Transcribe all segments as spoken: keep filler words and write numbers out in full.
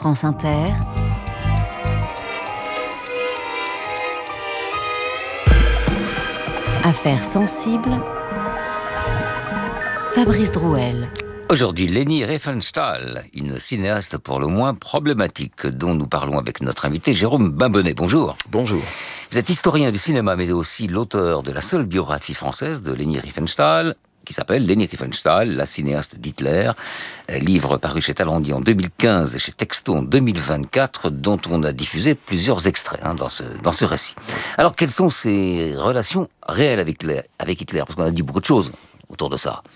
France Inter, Affaires sensibles, Fabrice Drouel. Aujourd'hui, Leni Riefenstahl, une cinéaste pour le moins problématique, dont nous parlons avec notre invité Jérôme Babonnet. Bonjour. Bonjour. Vous êtes historien du cinéma, mais aussi l'auteur de la seule biographie française de Leni Riefenstahl, qui s'appelle Leni Riefenstahl, la cinéaste d'Hitler, livre paru chez Talendier en deux mille quinze et chez Texto en deux mille vingt-quatre, dont on a diffusé plusieurs extraits hein, dans, ce, dans ce récit. Alors, quelles sont ces relations réelles avec Hitler, avec Hitler Parce qu'on a dit beaucoup de choses autour de ça.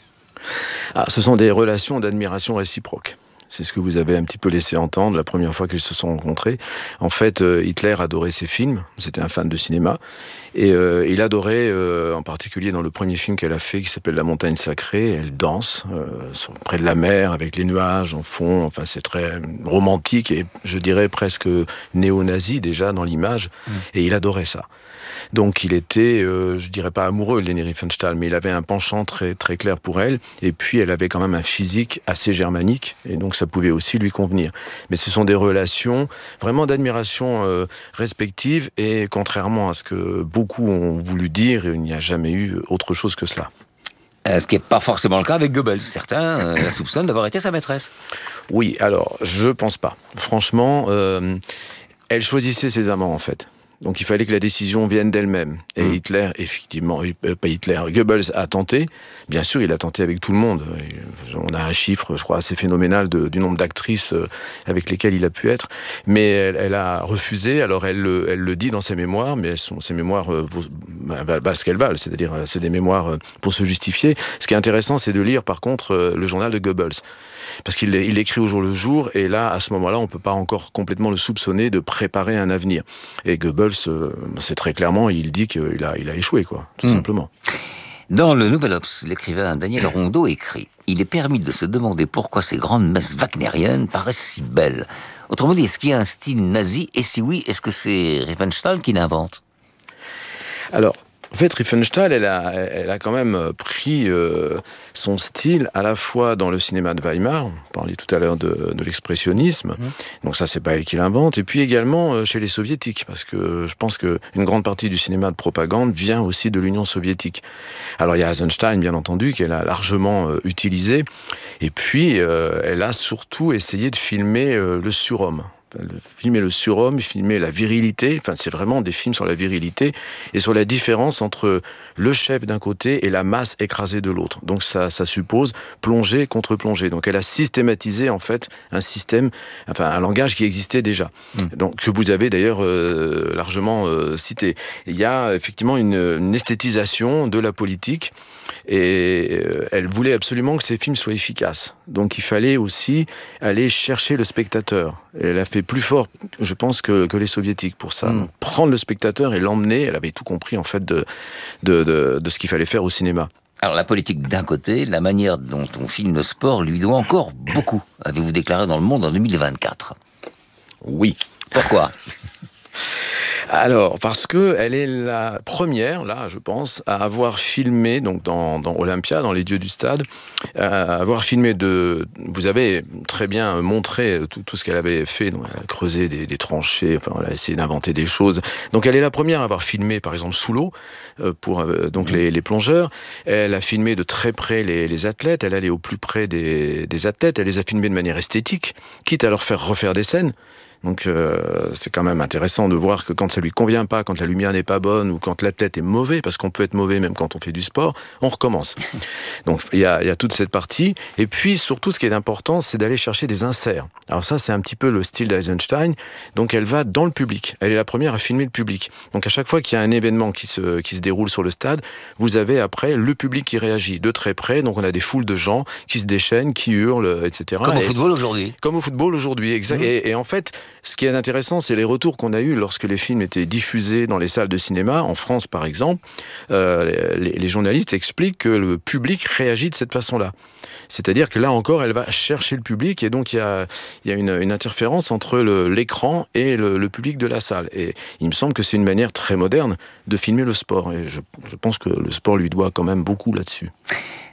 Ah, ce sont des relations d'admiration réciproque. C'est ce que vous avez un petit peu laissé entendre la première fois qu'ils se sont rencontrés. En fait, euh, Hitler adorait ses films, c'était un fan de cinéma, et euh, il adorait, euh, en particulier dans le premier film qu'elle a fait, qui s'appelle La Montagne Sacrée, elle danse euh, près de la mer, avec les nuages en fond, enfin c'est très romantique, et je dirais presque néo-nazi déjà dans l'image, mmh. et il adorait ça. Donc il était, euh, je dirais pas amoureux de Leni Riefenstahl, mais il avait un penchant très, très clair pour elle, et puis elle avait quand même un physique assez germanique, et donc ça pouvait aussi lui convenir. Mais ce sont des relations vraiment d'admiration euh, respective, et contrairement à ce que beaucoup ont voulu dire, il n'y a jamais eu autre chose que cela. Ce qui n'est pas forcément le cas avec Goebbels. Certains euh, la soupçonnent d'avoir été sa maîtresse. Oui, alors, je pense pas. Franchement, euh, elle choisissait ses amants, en fait. Donc il fallait que la décision vienne d'elle-même. Et mmh. Hitler, effectivement, euh, pas Hitler, Goebbels a tenté. Bien sûr, il a tenté avec tout le monde. On a un chiffre, je crois, assez phénoménal de, du nombre d'actrices avec lesquelles il a pu être. Mais elle, elle a refusé. Alors elle, elle le dit dans ses mémoires, mais elles sont, ses mémoires euh, valent, valent ce qu'elles valent. C'est-à-dire, c'est des mémoires pour se justifier. Ce qui est intéressant, c'est de lire, par contre, le journal de Goebbels. Parce qu'il il écrit au jour le jour, et là, à ce moment-là, on ne peut pas encore complètement le soupçonner de préparer un avenir. Et Goebbels, euh, c'est très clairement, il dit qu'il a, il a échoué, quoi, tout mmh. simplement. Dans le Nouvel Obs, l'écrivain Daniel Rondeau écrit « Il est permis de se demander pourquoi ces grandes messes wagnériennes paraissent si belles. Autrement dit, est-ce qu'il y a un style nazi? Et si oui, est-ce que c'est Riefenstahl qui l'invente ?» Alors, en fait, Riefenstahl, elle a, elle a quand même pris euh, son style à la fois dans le cinéma de Weimar, on parlait tout à l'heure de, de l'expressionnisme, mmh. donc ça c'est pas elle qui l'invente, et puis également euh, chez les soviétiques, parce que je pense qu'une grande partie du cinéma de propagande vient aussi de l'Union soviétique. Alors il y a Eisenstein, bien entendu, qu'elle a largement euh, utilisé, et puis euh, elle a surtout essayé de filmer euh, le surhomme. Filmer le surhomme, filmer la virilité, enfin c'est vraiment des films sur la virilité et sur la différence entre le chef d'un côté et la masse écrasée de l'autre. Donc ça, ça suppose plongée contre plongée. Donc elle a systématisé en fait un système, enfin un langage qui existait déjà, mmh. donc que vous avez d'ailleurs euh, largement euh, cité. Il y a effectivement une, une esthétisation de la politique. Et elle voulait absolument que ces films soient efficaces. Donc il fallait aussi aller chercher le spectateur. Et elle a fait plus fort, je pense, que, que les soviétiques pour ça. Mmh. Prendre le spectateur et l'emmener, elle avait tout compris en fait de, de, de, de ce qu'il fallait faire au cinéma. Alors la politique d'un côté, la manière dont on filme le sport lui doit encore beaucoup, avez-vous déclaré dans Le Monde en deux mille vingt-quatre. Oui. Pourquoi ? Alors, parce que elle est la première, là, je pense, à avoir filmé, donc dans, dans Olympia, dans les dieux du stade, à avoir filmé de... Vous avez très bien montré tout, tout ce qu'elle avait fait, donc elle a creusé des, des tranchées, enfin, elle a essayé d'inventer des choses. Donc, elle est la première à avoir filmé, par exemple, sous l'eau, pour euh, donc les, les plongeurs. Elle a filmé de très près les, les athlètes, elle allait au plus près des, des athlètes, elle les a filmés de manière esthétique, quitte à leur faire refaire des scènes. Donc euh, c'est quand même intéressant de voir que quand ça lui convient pas, quand la lumière n'est pas bonne ou quand l'athlète est mauvais, parce qu'on peut être mauvais même quand on fait du sport, on recommence. Donc il y a, y a toute cette partie. Et puis surtout ce qui est important, c'est d'aller chercher des inserts. Alors ça c'est un petit peu le style d'Eisenstein. Donc elle va dans le public. Elle est la première à filmer le public. Donc à chaque fois qu'il y a un événement qui se, qui se déroule sur le stade, vous avez après le public qui réagit de très près. Donc on a des foules de gens qui se déchaînent, qui hurlent, et cetera. Comme et, au football aujourd'hui. Comme au football aujourd'hui, exact. Mmh. Et, et en fait, ce qui est intéressant, c'est les retours qu'on a eus lorsque les films étaient diffusés dans les salles de cinéma, en France par exemple. Euh, les, les journalistes expliquent que le public réagit de cette façon-là. C'est-à-dire que là encore, elle va chercher le public, et donc il y a, il y a une, une interférence entre le, l'écran et le, le public de la salle. Et il me semble que c'est une manière très moderne de filmer le sport. Et je, je pense que le sport lui doit quand même beaucoup là-dessus.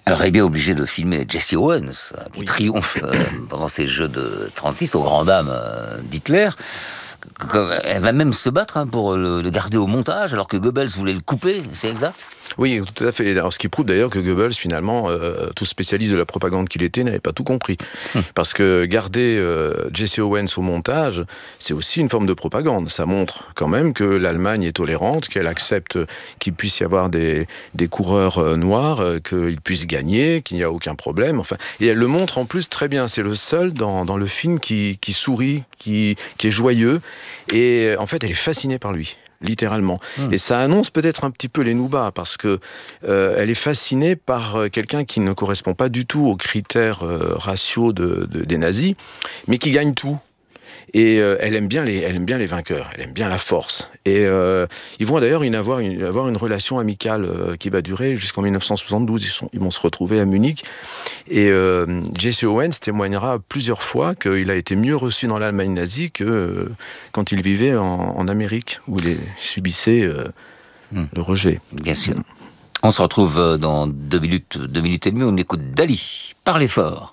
Alors, il est bien obligé de filmer Jesse Owens, qui oui. triomphe euh, pendant ces Jeux de trente-six aux grandes dames euh, d'Hitler. Elle va même se battre hein, pour le, le garder au montage, alors que Goebbels voulait le couper, c'est exact ? Oui, tout à fait. Alors, ce qui prouve d'ailleurs que Goebbels, finalement, euh, tout spécialiste de la propagande qu'il était, n'avait pas tout compris. Hum. Parce que garder euh, Jesse Owens au montage, c'est aussi une forme de propagande. Ça montre quand même que l'Allemagne est tolérante, qu'elle accepte qu'il puisse y avoir des, des coureurs euh, noirs, euh, qu'ils puissent gagner, qu'il n'y a aucun problème. Enfin, et elle le montre en plus très bien. C'est le seul dans, dans le film qui, qui sourit, qui, qui est joyeux. Et en fait, elle est fascinée par lui. Littéralement. Mmh. Et ça annonce peut-être un petit peu les Nouba, parce que euh, elle est fascinée par euh, quelqu'un qui ne correspond pas du tout aux critères euh, raciaux de, de, des nazis, mais qui gagne tout. Et euh, elle aime bien les, elle aime bien les vainqueurs, elle aime bien la force. Et euh, ils vont d'ailleurs une, avoir, une, avoir une relation amicale euh, qui va durer jusqu'en dix-neuf cent soixante-douze. Ils, sont, ils vont se retrouver à Munich. Et euh, Jesse Owens témoignera plusieurs fois qu'il a été mieux reçu dans l'Allemagne nazie que euh, quand il vivait en, en Amérique, où il subissait euh, mmh. le rejet. Bien sûr. On se retrouve dans deux minutes, deux minutes et demie. On écoute Dali. Parlez fort.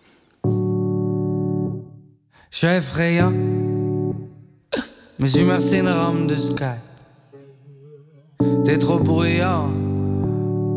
Je suis effrayant, mes humeurs c'est une rame de sky. T'es trop bruyant,